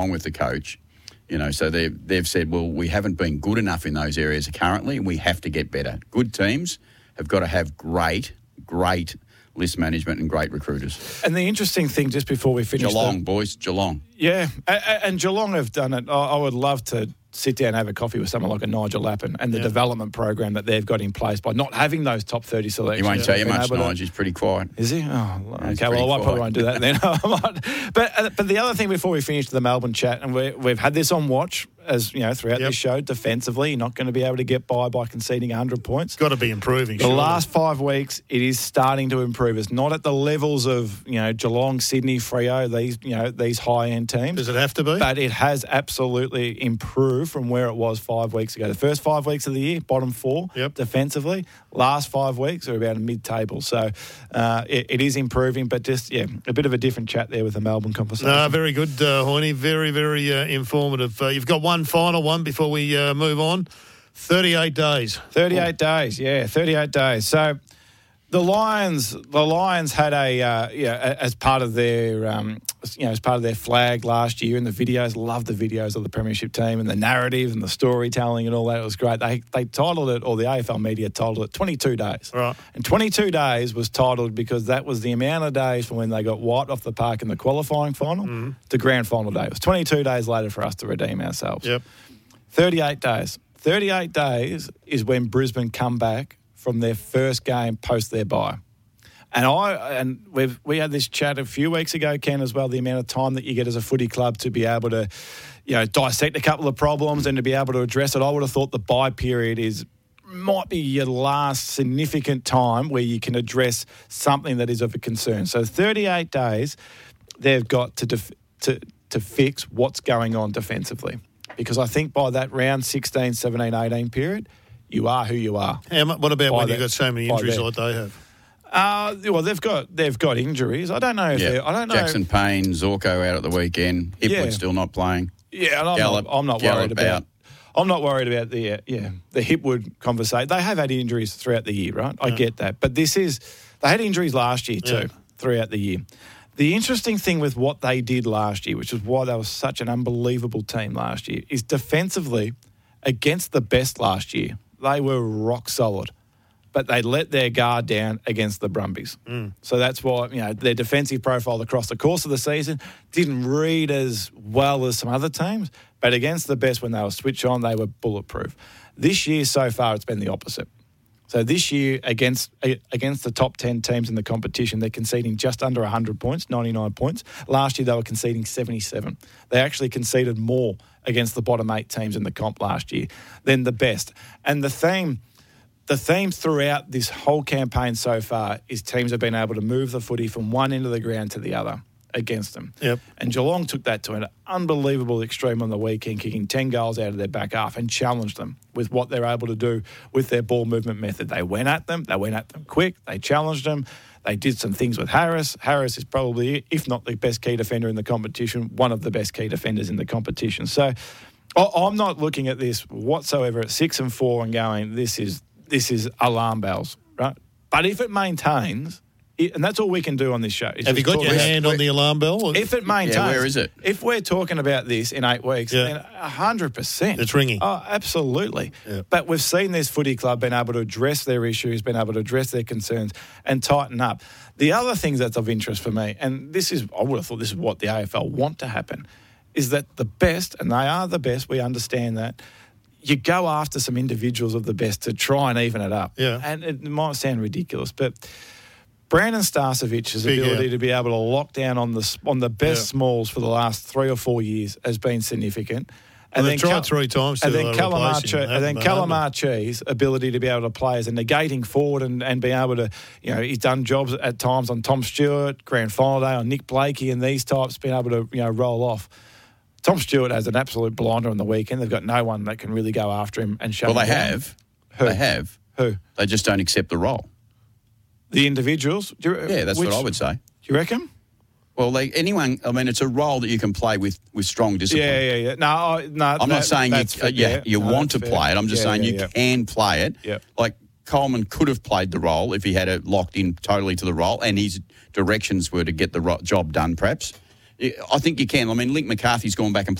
with the coach. So they've said, well, we haven't been good enough in those areas currently, and we have to get better. Good teams have got to have great list management and great recruiters. And the interesting thing, just before we finish... Geelong. Yeah, and Geelong have done it. I would love to sit down and have a coffee with someone like a Nigel Lappin and the development program that they've got in place by not having those top 30 selections. He won't tell you much, Nigel. He's pretty quiet. Is he? Oh, okay. Well, I probably won't do that then. But the other thing before we finish the Melbourne chat, and we've had this on watch, as throughout this show, defensively, you're not going to be able to get by conceding 100 points. Got to be improving. The last 5 weeks, it is starting to improve. It's not at the levels of Geelong, Sydney, Freo, these high end teams. Does it have to be? But it has absolutely improved from where it was 5 weeks ago. The first 5 weeks of the year, bottom 4 defensively. Last 5 weeks are about mid-table. So it is improving, but just a bit of a different chat there with the Melbourne conversation. No, very good, Hoyne. Very, very informative. You've got one final one before we move on. 38 days. 38 days, 38 days. So the Lions had as part of their as part of their flag last year, and the videos, loved the videos of the Premiership team and the narrative and the storytelling and all that. It was great. They titled it, or the AFL media titled it, 22 days. Right. And 22 days was titled because that was the amount of days from when they got wiped off the park in the qualifying final to grand final day. It was 22 days later for us to redeem ourselves. Yep. 38 days. 38 days is when Brisbane come back from their first game post their bye. And we had this chat a few weeks ago, Ken, as well, the amount of time that you get as a footy club to be able to, dissect a couple of problems and to be able to address it. I would have thought the bye period might be your last significant time where you can address something that is of a concern. So 38 days, they've got to fix what's going on defensively. Because I think by that round 16, 17, 18 period, you are who you are. What about when you've got so many injuries like they have? Well, they've got injuries. I don't know if I don't know. Jackson Payne, Zorko out at the weekend. Hipwood still not playing. Yeah, and I'm not worried about. I'm not worried about the Hipwood conversation. They have had injuries throughout the year, right? I get that, but they had injuries last year too throughout the year. The interesting thing with what they did last year, which is why they were such an unbelievable team last year, is defensively against the best last year, they were rock solid. But they let their guard down against the Brumbies. So that's why, their defensive profile across the course of the season didn't read as well as some other teams, but against the best when they were switched on, they were bulletproof. This year so far, it's been the opposite. So this year, against the top 10 teams in the competition, they're conceding just under 100 points, 99 points. Last year, they were conceding 77. They actually conceded more against the bottom 8 teams in the comp last year than the best. And the theme throughout this whole campaign so far is teams have been able to move the footy from one end of the ground to the other against them. Yep. And Geelong took that to an unbelievable extreme on the weekend, kicking 10 goals out of their back half and challenged them with what they're able to do with their ball movement method. They went at them quick, they challenged them. They did some things with Harris. Harris is probably, if not the best key defender in the competition, one of the best key defenders in the competition. So I'm not looking at this whatsoever at 6-4 and going, this is alarm bells, right? But if it maintains, and that's all we can do on this show. Have you got your hand on the alarm bell? If it maintains. Yeah, where is it? If we're talking about this in 8 weeks, then 100%. It's ringing. Oh, absolutely. Yeah. But we've seen this footy club been able to address their issues, been able to address their concerns and tighten up. The other things that's of interest for me, and I would have thought this is what the AFL want to happen, is that the best, and they are the best, we understand that, you go after some individuals of the best to try and even it up. Yeah. And it might sound ridiculous, but Brandon Starcevic's ability to be able to lock down on the best smalls for the last 3 or 4 years has been significant. And then tried 3 times. And then Calamarchi's ability to be able to play as a negating forward and be able to, he's done jobs at times on Tom Stewart, Grand Final Day, on Nick Blakey and these types, being able to, roll off. Tom Stewart has an absolute blinder on the weekend. They've got no one that can really go after him and shut him down. Well, they have. Who? They have. Who? They just don't accept the role. The individuals? That's what I would say. Do you reckon? Well, it's a role that you can play with strong discipline. Yeah. No, I'm not saying you want to play it. I'm just saying you can play it. Yeah. Like Coleman could have played the role if he had it locked in totally to the role and his directions were to get the job done, perhaps. I think you can. I mean, Link McCarthy's gone back and